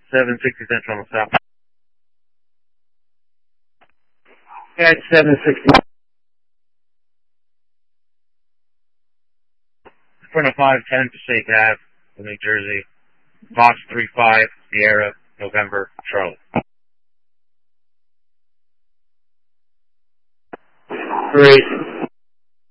760 Central on the south. Yeah, it's 760. In front of 510 Passaic Ave, New Jersey. Fox 35, Sierra, November, Charlotte. Great.